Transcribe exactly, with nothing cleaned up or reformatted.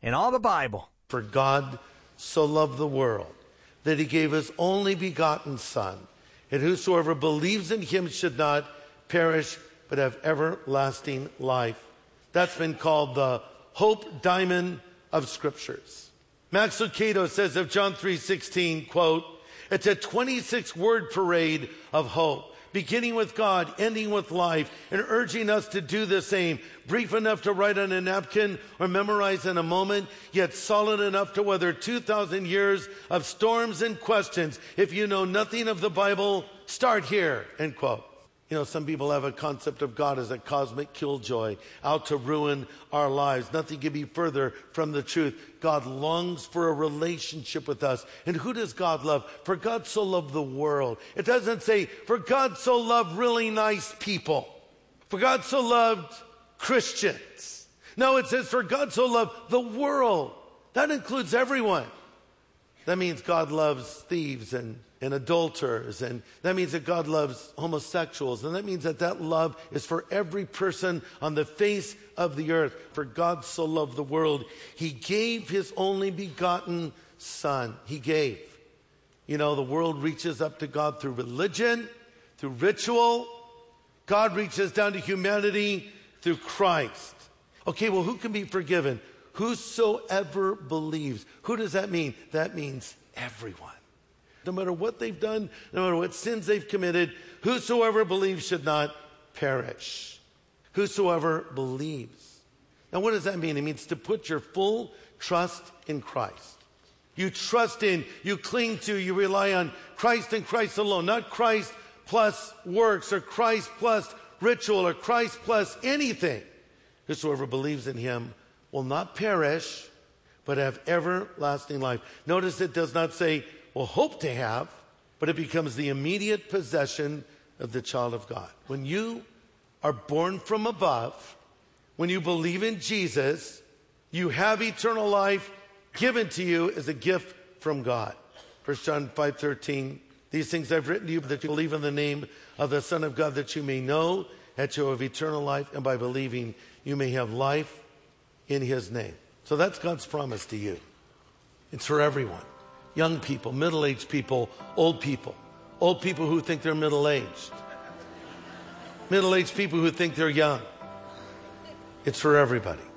in all the Bible. For God so loved the world that he gave his only begotten Son, and whosoever believes in him should not perish, but have everlasting life. That's been called the Hope Diamond of Scriptures. Max Lucado says of John three sixteen, quote, it's a twenty-six word parade of hope, beginning with God, ending with life, and urging us to do the same. Brief enough to write on a napkin or memorize in a moment, yet solid enough to weather two thousand years of storms and questions. If you know nothing of the Bible, start here, end quote. You know, some people have a concept of God as a cosmic killjoy out to ruin our lives. Nothing can be further from the truth. God longs for a relationship with us. And who does God love? For God so loved the world. It doesn't say, for God so loved really nice people. For God so loved Christians. No, it says, for God so loved the world. That includes everyone. That means God loves thieves and and adulterers, and that means that God loves homosexuals, and that means that that love is for every person on the face of the earth. For God so loved the world, he gave his only begotten Son. He gave. You know, the world reaches up to God through religion, through ritual. God reaches down to humanity through Christ. Okay, well, who can be forgiven? Whosoever believes. Who does that mean? That means everyone. No matter what they've done, no matter what sins they've committed, whosoever believes should not perish. Whosoever believes. Now, what does that mean? It means to put your full trust in Christ. You trust in, you cling to, you rely on Christ and Christ alone, not Christ plus works or Christ plus ritual or Christ plus anything. Whosoever believes in him will not perish, but have everlasting life. Notice it does not say, will hope to have, but it becomes the immediate possession of the child of God. When you are born from above, when you believe in Jesus, you have eternal life given to you as a gift from God. First John five thirteen, these things I've written to you that you believe in the name of the Son of God, that you may know that you have eternal life, and by believing you may have life in his name. So that's God's promise to you. It's for everyone. Young people, middle-aged people, old people. Old people who think they're middle-aged. Middle-aged people who think they're young. It's for everybody.